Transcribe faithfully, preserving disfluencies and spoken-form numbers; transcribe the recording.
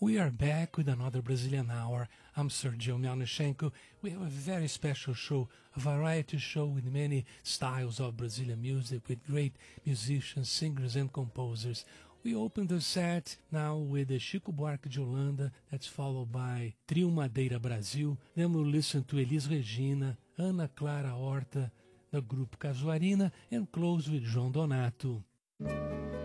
We are back with another Brazilian Hour. I'm Sergio Melnichenko. We have a very special show, a variety show with many styles of Brazilian music, with great musicians, singers, and composers. We open the set now with the Chico Buarque de Holanda, that's followed by Trio Madeira Brasil. Then we'll listen to Elis Regina, Ana Clara Horta, the group Casuarina, and close with João Donato.